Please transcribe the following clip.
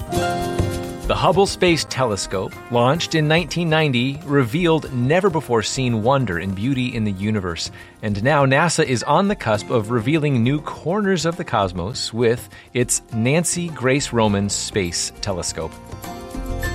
The Hubble Space Telescope, launched in 1990, revealed never-before-seen wonder and beauty in the universe. And now NASA is on the cusp of revealing new corners of the cosmos with its Nancy Grace Roman Space Telescope.